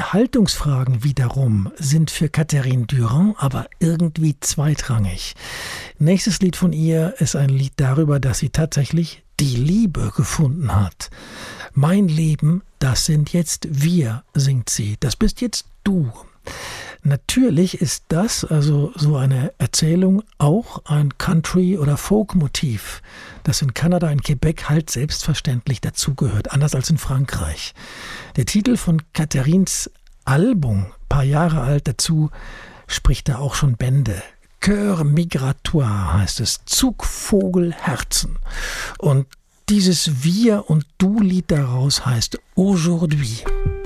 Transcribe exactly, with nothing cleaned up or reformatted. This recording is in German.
Haltungsfragen wiederum sind für Catherine Durand aber irgendwie zweitrangig. Nächstes Lied von ihr ist ein Lied darüber, dass sie tatsächlich die Liebe gefunden hat. Mein Leben, das sind jetzt wir, singt sie. Das bist jetzt du. Natürlich ist das, also so eine Erzählung, auch ein Country- oder Folk-Motiv, das in Kanada, in Quebec halt selbstverständlich dazugehört, anders als in Frankreich. Der Titel von Catherines Album, paar Jahre alt, dazu spricht da auch schon Bände. Cœur migratoire heißt es, Zugvogelherzen. Und dieses Wir- und Du-Lied daraus heißt Aujourd'hui.